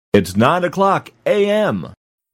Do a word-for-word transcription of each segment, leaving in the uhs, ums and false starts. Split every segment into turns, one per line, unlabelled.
It's nine o'clock a m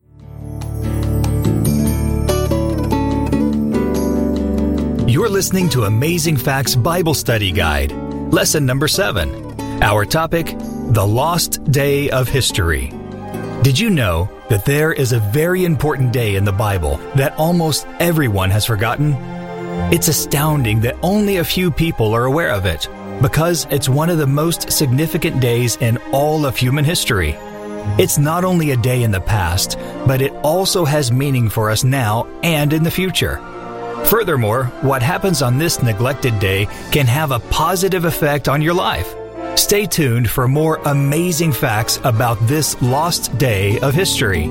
You're listening to Amazing Facts Bible Study Guide, Lesson Number seven. Our topic, The Lost Day of History. Did you know that there is a very important day in the Bible that almost everyone has forgotten? It's astounding that only a few people are aware of it, because it's one of the most significant days in all of human history. It's not only a day in the past, but it also has meaning for us now and in the future. Furthermore, what happens on this neglected day can have a positive effect on your life. Stay tuned for more amazing facts about this lost day of history.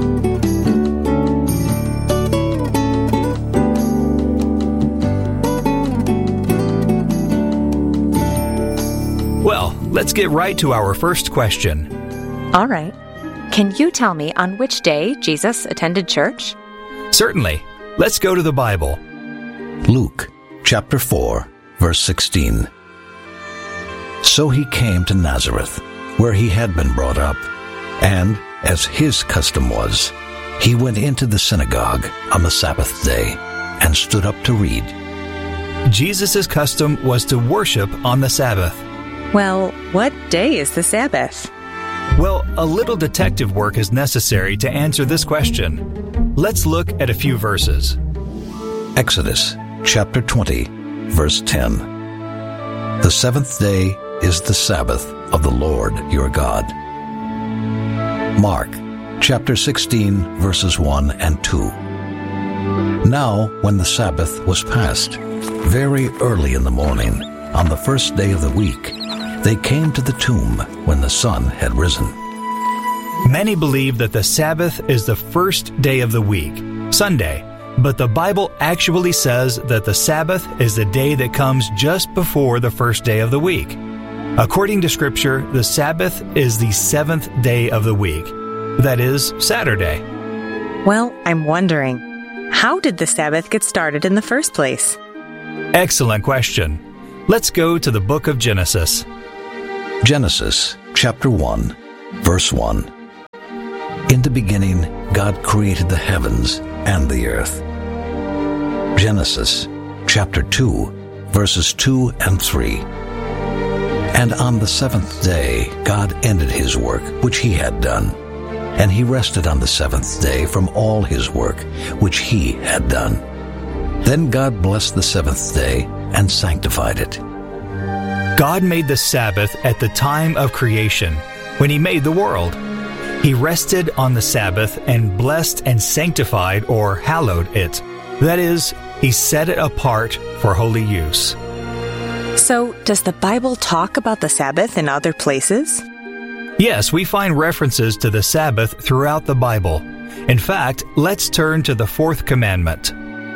Well, let's get right to our first question.
All right. Can you tell me on which day Jesus attended church?
Certainly. Let's go to the Bible.
Luke chapter four, verse sixteen. So he came to Nazareth, where he had been brought up, and, as his custom was, he went into the synagogue on the Sabbath day and stood up to read.
Jesus' custom was to worship on the Sabbath.
Well, what day is the Sabbath?
Well, a little detective work is necessary to answer this question. Let's look at a few verses.
Exodus chapter twenty, verse ten. The seventh day is the Sabbath of the Lord your God. Mark chapter sixteen, verses one and two. Now, when the Sabbath was past, very early in the morning, on the first day of the week, they came to the tomb when the sun had risen.
Many believe that the Sabbath is the first day of the week, Sunday, but the Bible actually says that the Sabbath is the day that comes just before the first day of the week. According to Scripture, the Sabbath is the seventh day of the week, that is, Saturday.
Well, I'm wondering, how did the Sabbath get started in the first place?
Excellent question. Let's go to the book of Genesis.
Genesis chapter one, verse one. In the beginning, God created the heavens and the earth. Genesis chapter two, verses two and three. And on the seventh day, God ended his work which he had done, and he rested on the seventh day from all his work which he had done. Then God blessed the seventh day and sanctified it.
God made the Sabbath at the time of creation, when he made the world. He rested on the Sabbath and blessed and sanctified or hallowed it. That is, he set it apart for holy use.
So, does the Bible talk about the Sabbath in other places?
Yes, we find references to the Sabbath throughout the Bible. In fact, let's turn to the fourth commandment.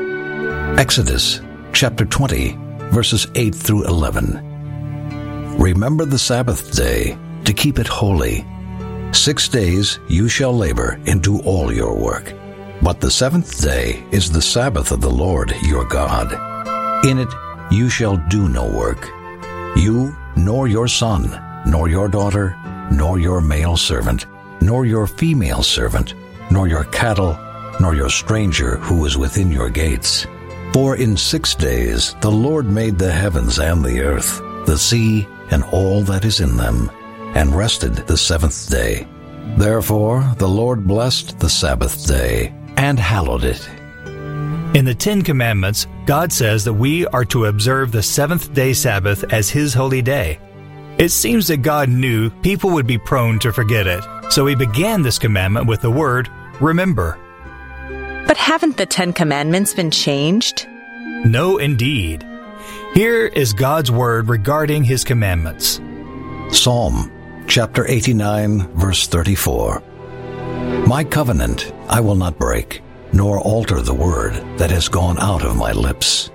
Exodus chapter twenty, verses eight through eleven. Remember the Sabbath day to keep it holy. Six days you shall labor and do all your work. But the seventh day is the Sabbath of the Lord your God. In it you shall do no work, you, nor your son, nor your daughter, nor your male servant, nor your female servant, nor your cattle, nor your stranger who is within your gates. For in six days the Lord made the heavens and the earth, the sea, and all that is in them, and rested the seventh day. Therefore the Lord blessed the Sabbath day, and hallowed it.
In the Ten Commandments, God says that we are to observe the seventh-day Sabbath as his holy day. It seems that God knew people would be prone to forget it, so he began this commandment with the word, remember.
But haven't the Ten Commandments been changed?
No, indeed. Here is God's word regarding his commandments.
Psalm chapter eighty-nine, verse thirty-four. My covenant I will not break, nor alter the word that has gone out of my lips.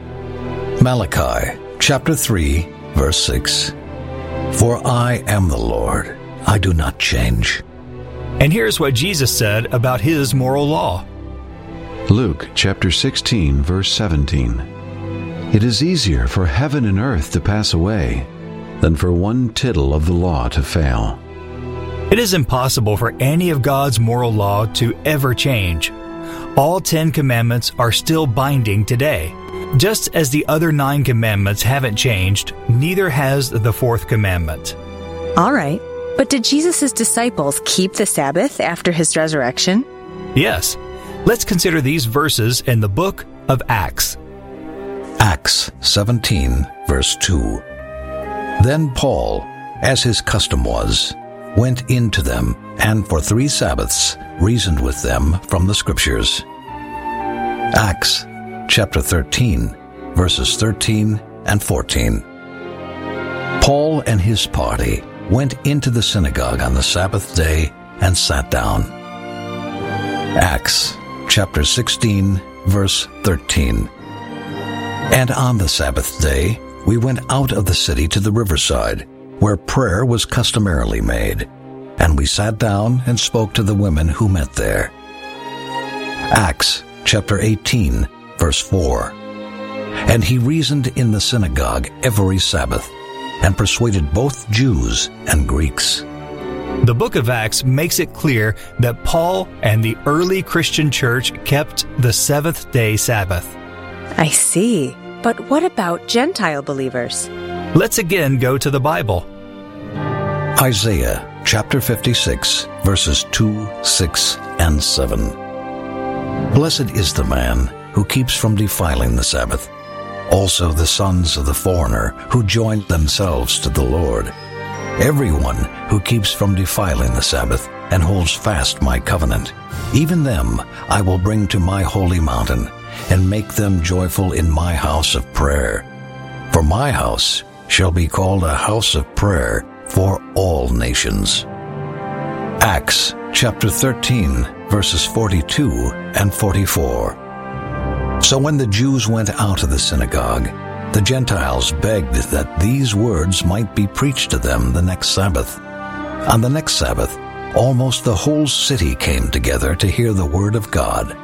Malachi chapter three, verse six. For I am the Lord, I do not change.
And here's what Jesus said about his moral law.
Luke chapter sixteen, verse seventeen. It is easier for heaven and earth to pass away than for one tittle of the law to fail.
It is impossible for any of God's moral law to ever change. All Ten Commandments are still binding today. Just as the other nine commandments haven't changed, neither has the fourth commandment.
All right, but did Jesus' disciples keep the Sabbath after his resurrection?
Yes. Let's consider these verses in the book of Acts.
Acts seventeen, verse two. Then Paul, as his custom was, went into them, and for three Sabbaths reasoned with them from the Scriptures. Acts chapter thirteen, verses thirteen and fourteen. Paul and his party went into the synagogue on the Sabbath day and sat down. Acts chapter sixteen, verse thirteen. And on the Sabbath day we went out of the city to the riverside, where prayer was customarily made, and we sat down and spoke to the women who met there. Acts chapter eighteen, verse four. And he reasoned in the synagogue every Sabbath, and persuaded both Jews and Greeks.
The book of Acts makes it clear that Paul and the early Christian church kept the seventh-day Sabbath.
I see. But what about Gentile believers?
Let's again go to the Bible.
Isaiah chapter fifty-six, verses two, six, and seven. Blessed is the man who keeps from defiling the Sabbath, also the sons of the foreigner who join themselves to the Lord. Everyone who keeps from defiling the Sabbath and holds fast my covenant, even them I will bring to my holy mountain, and make them joyful in my house of prayer. For my house shall be called a house of prayer for all nations. Acts chapter thirteen, verses forty-two and forty-four. So when the Jews went out of the synagogue, the Gentiles begged that these words might be preached to them the next Sabbath. On the next Sabbath, almost the whole city came together to hear the word of God.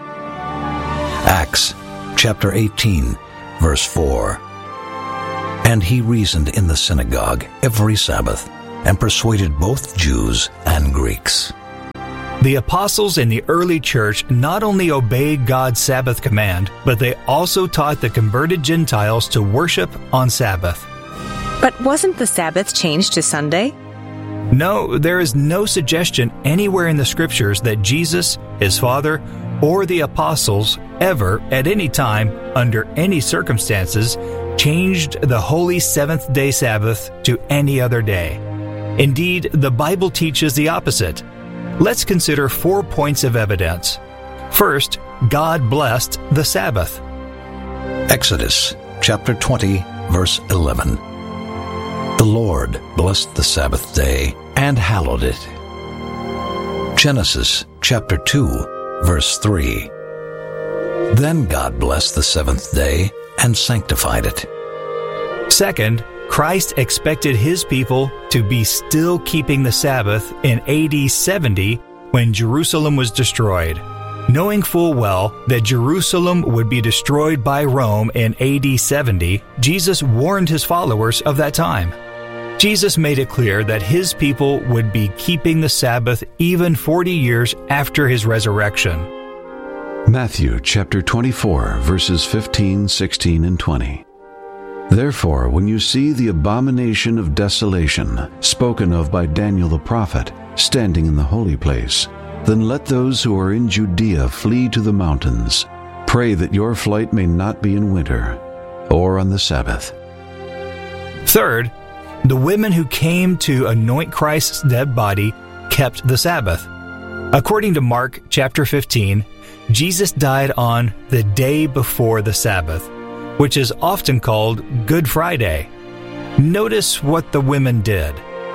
Acts chapter eighteen, verse four. And he reasoned in the synagogue every Sabbath, and persuaded both Jews and Greeks.
The apostles in the early church not only obeyed God's Sabbath command, but they also taught the converted Gentiles to worship on Sabbath.
But wasn't the Sabbath changed to Sunday?
No, there is no suggestion anywhere in the Scriptures that Jesus, his Father, or the apostles ever, at any time, under any circumstances, changed the holy seventh-day Sabbath to any other day. Indeed, the Bible teaches the opposite. Let's consider four points of evidence. First, God blessed the Sabbath.
Exodus chapter twenty, verse eleven. The Lord blessed the Sabbath day and hallowed it. Genesis chapter two, verse three. Then God blessed the seventh day and sanctified it.
Second, Christ expected his people to be still keeping the Sabbath in A D seventy when Jerusalem was destroyed. Knowing full well that Jerusalem would be destroyed by Rome in A D seventy, Jesus warned his followers of that time. Jesus made it clear that his people would be keeping the Sabbath even forty years after his resurrection.
Matthew chapter twenty-four, verses fifteen, sixteen, and twenty. Therefore, when you see the abomination of desolation, spoken of by Daniel the prophet, standing in the holy place, then let those who are in Judea flee to the mountains. Pray that your flight may not be in winter, or on the Sabbath.
Third, the women who came to anoint Christ's dead body kept the Sabbath. According to Mark chapter fifteen, Jesus died on the day before the Sabbath, which is often called Good Friday. Notice what the women did.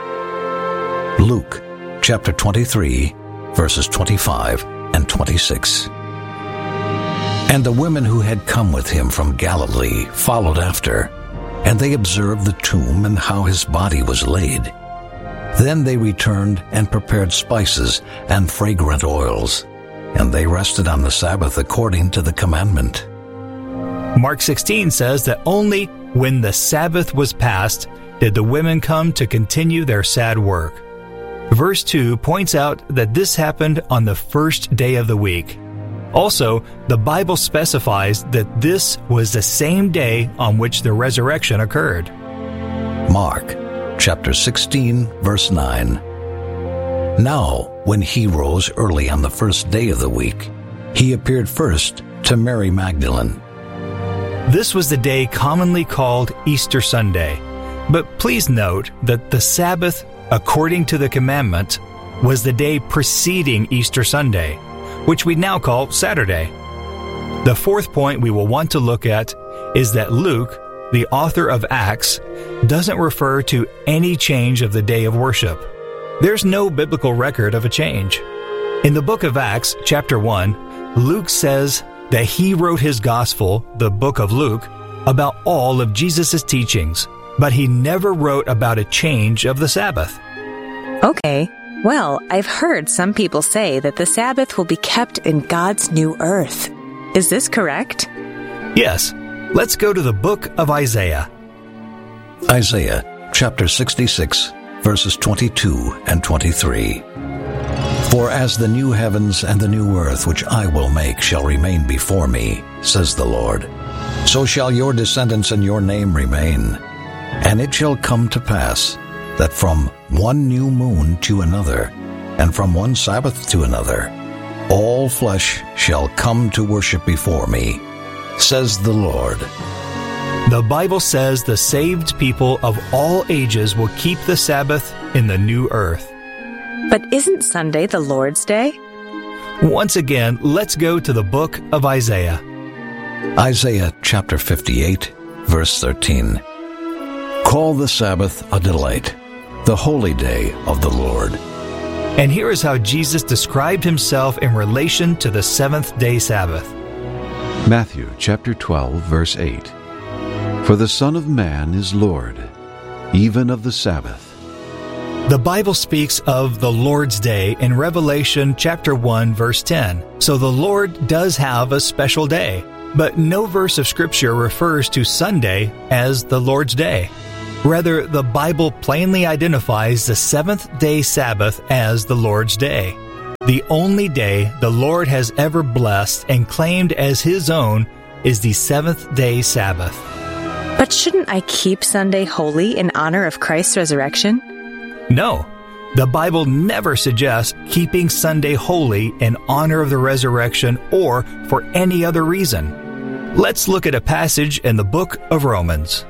Luke chapter twenty-three, verses twenty-five and twenty-six. And the women who had come with him from Galilee followed after, and they observed the tomb and how his body was laid. Then they returned and prepared spices and fragrant oils, and they rested on the Sabbath according to the commandment.
Mark sixteen says that only when the Sabbath was past did the women come to continue their sad work. Verse two points out that this happened on the first day of the week. Also, the Bible specifies that this was the same day on which the resurrection occurred.
Mark chapter sixteen, verse nine. Now, when he rose early on the first day of the week, he appeared first to Mary Magdalene.
This was the day commonly called Easter Sunday. But please note that the Sabbath, according to the commandment, was the day preceding Easter Sunday, which we now call Saturday. The fourth point we will want to look at is that Luke, the author of Acts, doesn't refer to any change of the day of worship. There's no biblical record of a change. In the book of Acts, chapter one, Luke says that he wrote his gospel, the book of Luke, about all of Jesus' teachings, but he never wrote about a change of the Sabbath.
Okay, well, I've heard some people say that the Sabbath will be kept in God's new earth. Is this correct?
Yes. Let's go to the book of Isaiah.
Isaiah chapter sixty-six, verses twenty-two and twenty-three. For as the new heavens and the new earth which I will make shall remain before me, says the Lord, so shall your descendants and your name remain. And it shall come to pass that from one new moon to another, and from one Sabbath to another, all flesh shall come to worship before me, says the Lord.
The Bible says the saved people of all ages will keep the Sabbath in the new earth.
But isn't Sunday the Lord's Day?
Once again, let's go to the book of Isaiah.
Isaiah chapter fifty-eight, verse thirteen. Call the Sabbath a delight, the holy day of the Lord.
And here is how Jesus described himself in relation to the seventh-day Sabbath.
Matthew chapter twelve, verse eight. For the Son of Man is Lord, even of the Sabbath.
The Bible speaks of the Lord's Day in Revelation chapter one, verse ten. So the Lord does have a special day, but no verse of Scripture refers to Sunday as the Lord's Day. Rather, the Bible plainly identifies the seventh-day Sabbath as the Lord's Day, the only day the Lord has ever blessed and claimed as His own is the seventh-day Sabbath.
But shouldn't I keep Sunday holy in honor of Christ's resurrection?
No, the Bible never suggests keeping Sunday holy in honor of the resurrection or for any other reason. Let's look at a passage in the book of Romans.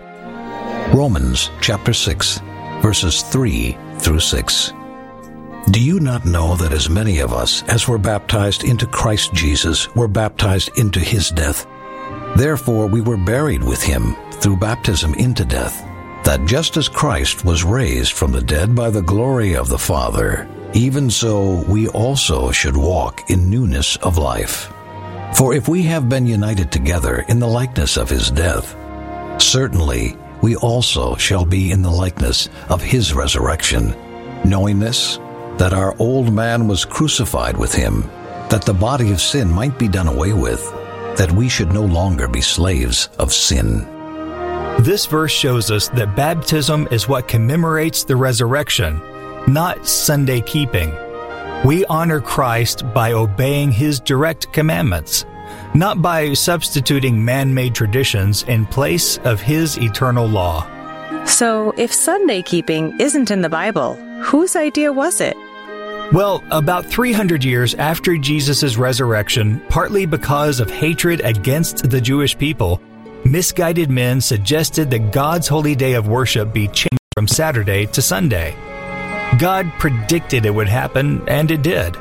Romans chapter six, verses three through six. Do you not know that as many of us as were baptized into Christ Jesus were baptized into His death? Therefore we were buried with Him through baptism into death, that just as Christ was raised from the dead by the glory of the Father, even so we also should walk in newness of life. For if we have been united together in the likeness of His death, certainly we also shall be in the likeness of His resurrection, knowing this, that our old man was crucified with Him, that the body of sin might be done away with, that we should no longer be slaves of sin.
This verse shows us that baptism is what commemorates the resurrection, not Sunday keeping. We honor Christ by obeying His direct commandments, not by substituting man-made traditions in place of His eternal law.
So, if Sunday keeping isn't in the Bible, whose idea was it?
Well, about three hundred years after Jesus' resurrection, partly because of hatred against the Jewish people, misguided men suggested that God's holy day of worship be changed from Saturday to Sunday. God predicted it would happen, and it did.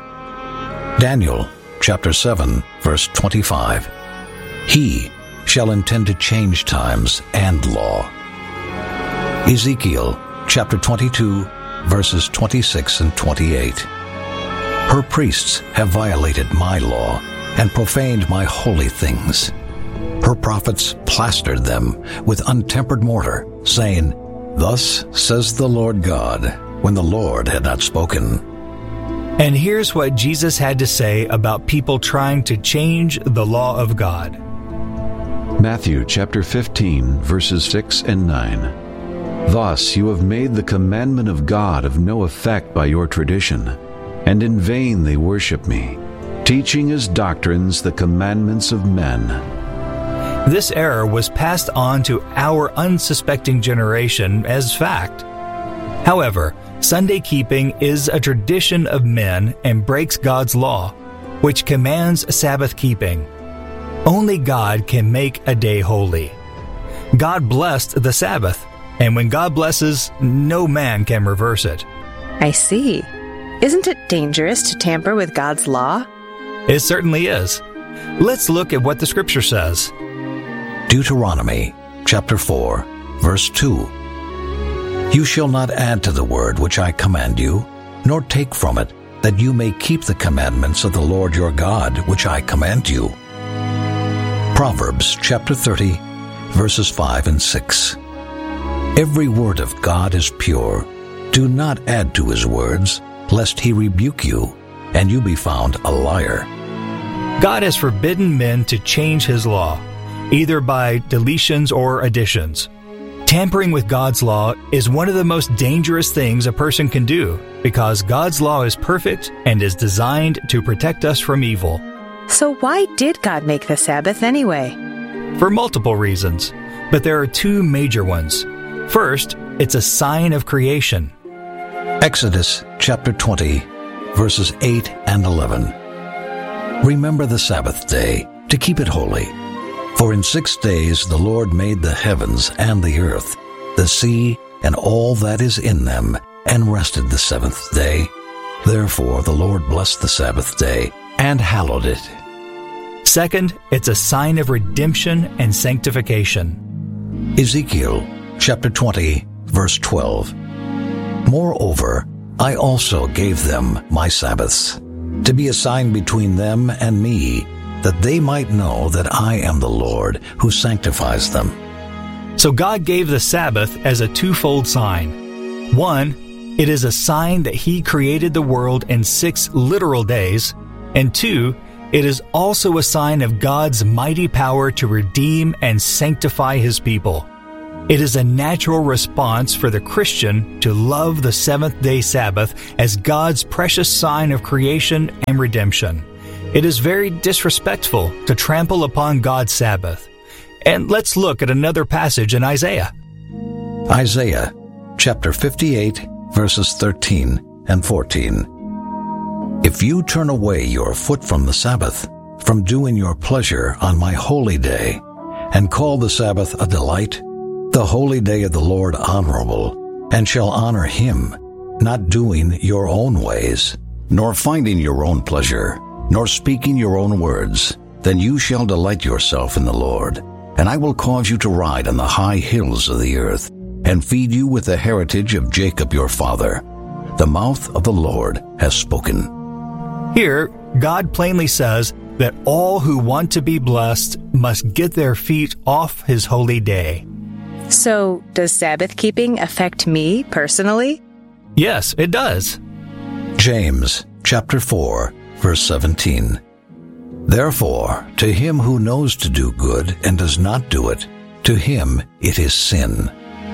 Daniel chapter seven, verse twenty-five. He shall intend to change times and law. Ezekiel chapter twenty-two, verses twenty-six and twenty-eight. Her priests have violated my law and profaned my holy things. Her prophets plastered them with untempered mortar, saying, Thus says the Lord God, when the Lord had not spoken.
And here's what Jesus had to say about people trying to change the law of God.
Matthew chapter fifteen, verses six and nine. Thus you have made the commandment of God of no effect by your tradition, and in vain they worship me, teaching as doctrines the commandments of men.
This error was passed on to our unsuspecting generation as fact. However, Sunday keeping is a tradition of men and breaks God's law, which commands Sabbath keeping. Only God can make a day holy. God blessed the Sabbath, and when God blesses, no man can reverse it.
I see. Isn't it dangerous to tamper with God's law?
It certainly is. Let's look at what the Scripture says.
Deuteronomy chapter four, verse two. You shall not add to the word which I command you, nor take from it, that you may keep the commandments of the Lord your God, which I command you. Proverbs chapter thirty, verses five and six. Every word of God is pure. Do not add to his words, lest he rebuke you, and you be found a liar.
God has forbidden men to change his law, either by deletions or additions. Tampering with God's law is one of the most dangerous things a person can do, because God's law is perfect and is designed to protect us from evil.
So why did God make the Sabbath anyway?
For multiple reasons, but there are two major ones. First, it's a sign of creation.
Exodus chapter twenty, verses eight and eleven. Remember the Sabbath day, to keep it holy. For in six days the Lord made the heavens and the earth, the sea, and all that is in them, and rested the seventh day. Therefore the Lord blessed the Sabbath day, and hallowed it.
Second, it's a sign of redemption and sanctification.
Ezekiel chapter twenty, verse twelve. Moreover, I also gave them my Sabbaths, to be a sign between them and me, that they might know that I am the Lord who sanctifies them.
So God gave the Sabbath as a twofold sign. One, it is a sign that he created the world in six literal days. And two, it is also a sign of God's mighty power to redeem and sanctify his people. It is a natural response for the Christian to love the seventh-day Sabbath as God's precious sign of creation and redemption. It is very disrespectful to trample upon God's Sabbath. And let's look at another passage in Isaiah.
Isaiah chapter fifty-eight, verses thirteen and fourteen. If you turn away your foot from the Sabbath, from doing your pleasure on my holy day, and call the Sabbath a delight, the holy day of the Lord honorable, and shall honor him, not doing your own ways, nor finding your own pleasure, nor speaking your own words, then you shall delight yourself in the Lord. And I will cause you to ride on the high hills of the earth, and feed you with the heritage of Jacob your father. The mouth of the Lord has spoken.
Here, God plainly says that all who want to be blessed must get their feet off his holy day.
So, does Sabbath keeping affect me personally?
Yes, it does.
James chapter four, verse seventeen. Therefore, to him who knows to do good and does not do it, to him it is sin.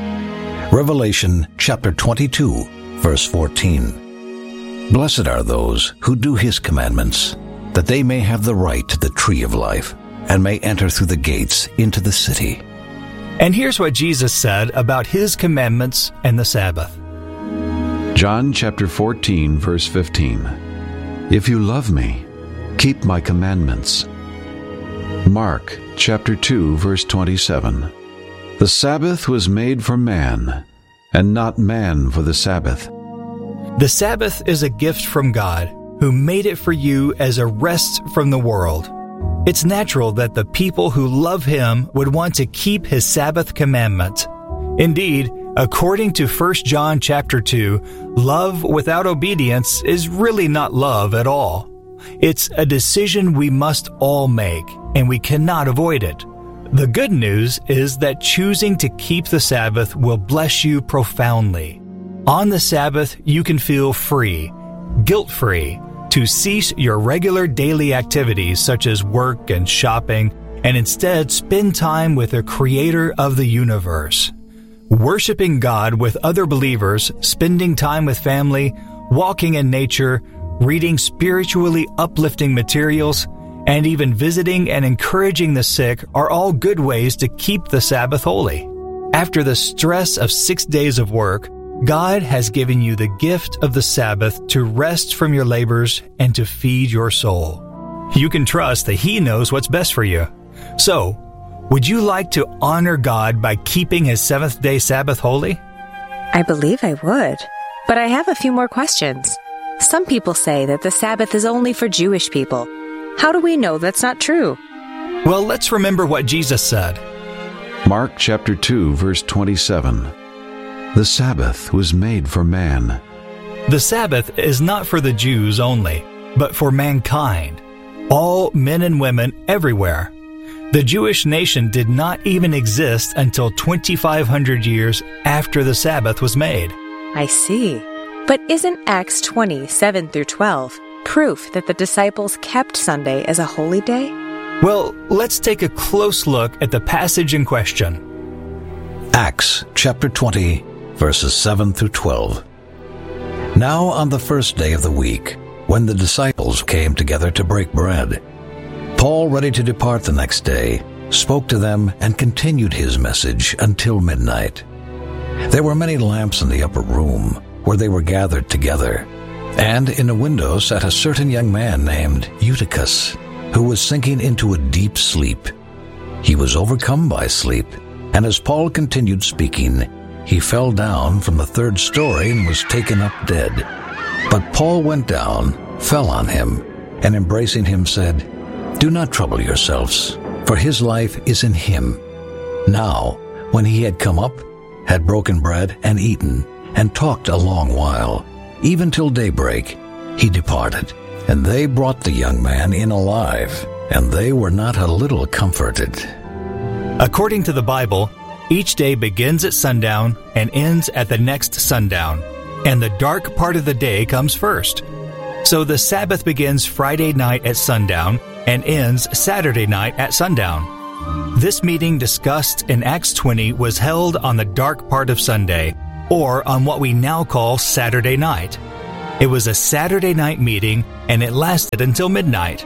Revelation chapter twenty-two, verse fourteen. Blessed are those who do his commandments, that they may have the right to the tree of life, and may enter through the gates into the city.
And here's what Jesus said about his commandments and the Sabbath.
John chapter fourteen, verse fifteen. If you love me, keep my commandments. Mark chapter two, verse twenty-seven. The Sabbath was made for man, and not man for the Sabbath.
The Sabbath is a gift from God, who made it for you as a rest from the world. It's natural that the people who love him would want to keep his Sabbath commandment. Indeed, according to First John chapter two, love without obedience is really not love at all. It's a decision we must all make, and we cannot avoid it. The good news is that choosing to keep the Sabbath will bless you profoundly. On the Sabbath, you can feel free, guilt-free, to cease your regular daily activities such as work and shopping, and instead spend time with the Creator of the universe. Worshiping God with other believers, spending time with family, walking in nature, reading spiritually uplifting materials, and even visiting and encouraging the sick are all good ways to keep the Sabbath holy. After the stress of six days of work, God has given you the gift of the Sabbath to rest from your labors and to feed your soul. You can trust that He knows what's best for you. So, would you like to honor God by keeping His seventh-day Sabbath holy?
I believe I would. But I have a few more questions. Some people say that the Sabbath is only for Jewish people. How do we know that's not true?
Well, let's remember what Jesus said.
Mark chapter two, verse twenty-seven. The Sabbath was made for man.
The Sabbath is not for the Jews only, but for mankind, all men and women everywhere. The Jewish nation did not even exist until twenty-five hundred years after the Sabbath was made.
I see. But isn't Acts twenty, seven through twelve proof that the disciples kept Sunday as a holy day?
Well, let's take a close look at the passage in question.
Acts chapter twenty, verses seven through twelve. Now on the first day of the week, when the disciples came together to break bread, Paul, ready to depart the next day, spoke to them and continued his message until midnight. There were many lamps in the upper room where they were gathered together, and in a window sat a certain young man named Eutychus, who was sinking into a deep sleep. He was overcome by sleep, and as Paul continued speaking, he fell down from the third story and was taken up dead. But Paul went down, fell on him, and embracing him said, "Do not trouble yourselves, for his life is in him." Now, when he had come up, had broken bread and eaten, and talked a long while, even till daybreak, he departed. And they brought the young man in alive, and they were not a little comforted.
According to the Bible, each day begins at sundown and ends at the next sundown, and the dark part of the day comes first. So the Sabbath begins Friday night at sundown and ends Saturday night at sundown. This meeting discussed in Acts twenty was held on the dark part of Sunday, or on what we now call Saturday night. It was a Saturday night meeting, and it lasted until midnight.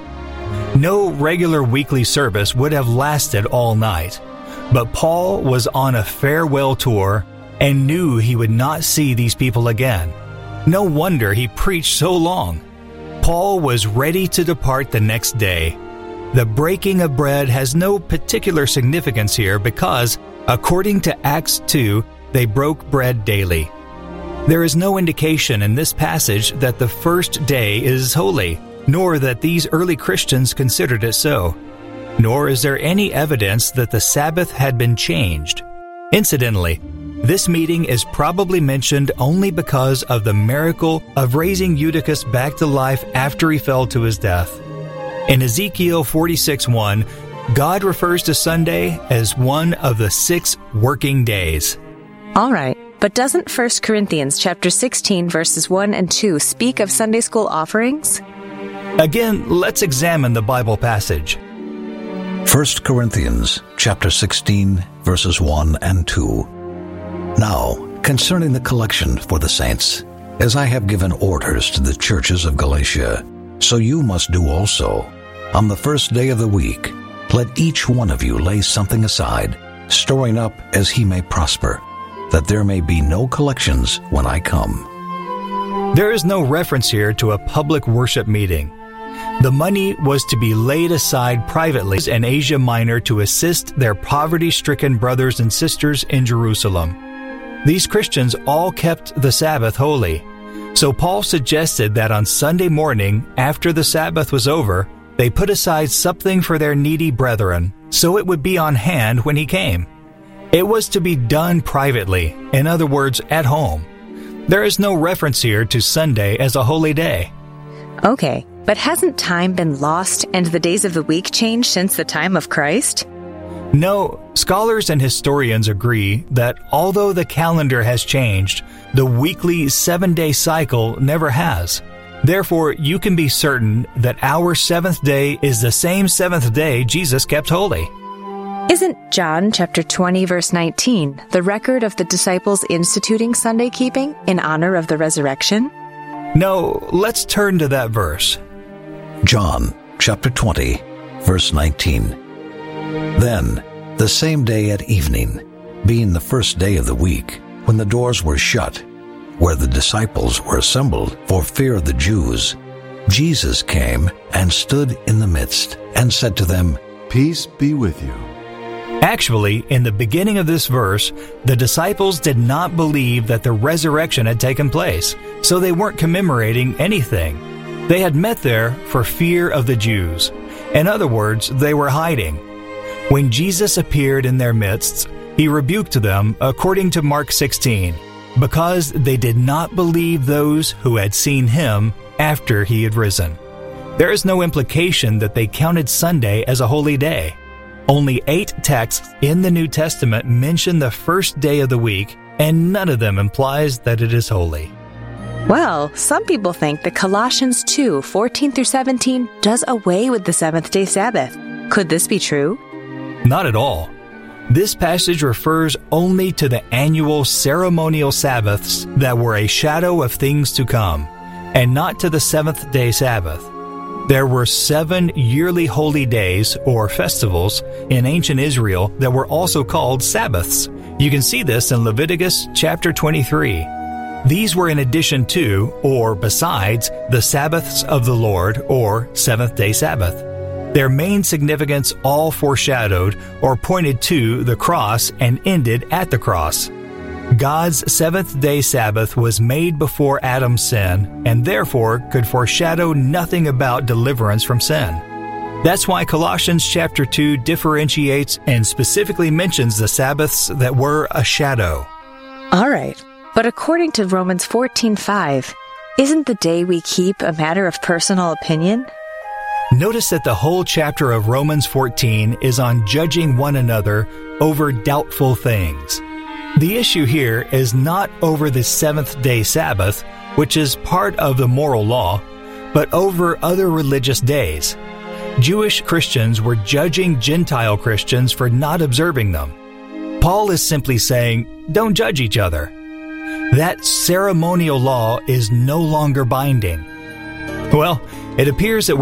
No regular weekly service would have lasted all night, but Paul was on a farewell tour and knew he would not see these people again. No wonder he preached so long. Paul was ready to depart the next day. The breaking of bread has no particular significance here because, according to Acts two, they broke bread daily. There is no indication in this passage that the first day is holy, nor that these early Christians considered it so. Nor is there any evidence that the Sabbath had been changed. Incidentally, this meeting is probably mentioned only because of the miracle of raising Eutychus back to life after he fell to his death. In Ezekiel forty-six one, God refers to Sunday as one of the six working days.
All right, but doesn't First Corinthians chapter sixteen verses one and two speak of Sunday school offerings?
Again, let's examine the Bible passage.
First Corinthians chapter sixteen, verses one and two. Now, concerning the collection for the saints, as I have given orders to the churches of Galatia, so you must do also. On the first day of the week, let each one of you lay something aside, storing up as he may prosper, that there may be no collections when I come.
There is no reference here to a public worship meeting. The money was to be laid aside privately in Asia Minor to assist their poverty-stricken brothers and sisters in Jerusalem. These Christians all kept the Sabbath holy. So Paul suggested that on Sunday morning, after the Sabbath was over, they put aside something for their needy brethren, so it would be on hand when he came. It was to be done privately, in other words, at home. There is no reference here to Sunday as a holy day.
Okay, but hasn't time been lost and the days of the week changed since the time of Christ?
No, scholars and historians agree that although the calendar has changed, the weekly seven-day cycle never has. Therefore, you can be certain that our seventh day is the same seventh day Jesus kept holy.
Isn't John chapter twenty verse nineteen the record of the disciples instituting Sunday keeping in honor of the resurrection?
No, let's turn to that verse.
John chapter twenty, verse nineteen. Then, the same day at evening, being the first day of the week, when the doors were shut, where the disciples were assembled for fear of the Jews, Jesus came and stood in the midst and said to them,
Peace be with you.
Actually, in the beginning of this verse, the disciples did not believe that the resurrection had taken place, so they weren't commemorating anything. They had met there for fear of the Jews. In other words, they were hiding. When Jesus appeared in their midst, he rebuked them according to Mark sixteen, because they did not believe those who had seen him after he had risen. There is no implication that they counted Sunday as a holy day. Only eight texts in the New Testament mention the first day of the week, and none of them implies that it is holy.
Well, some people think that Colossians two, fourteen through seventeen does away with the seventh-day Sabbath. Could this be true?
Not at all. This passage refers only to the annual ceremonial Sabbaths that were a shadow of things to come, and not to the seventh-day Sabbath. There were seven yearly holy days, or festivals, in ancient Israel that were also called Sabbaths. You can see this in Leviticus chapter twenty-three. These were in addition to, or besides, the Sabbaths of the Lord, or seventh-day Sabbath. Their main significance all foreshadowed or pointed to the cross and ended at the cross. God's seventh-day Sabbath was made before Adam's sin, and therefore could foreshadow nothing about deliverance from sin. That's why Colossians chapter two differentiates and specifically mentions the Sabbaths that were a shadow.
All right, but according to Romans fourteen five, isn't the day we keep a matter of personal opinion?
Notice that the whole chapter of Romans fourteen is on judging one another over doubtful things. The issue here is not over the seventh-day Sabbath, which is part of the moral law, but over other religious days. Jewish Christians were judging Gentile Christians for not observing them. Paul is simply saying, don't judge each other. That ceremonial law is no longer binding. Well, it appears that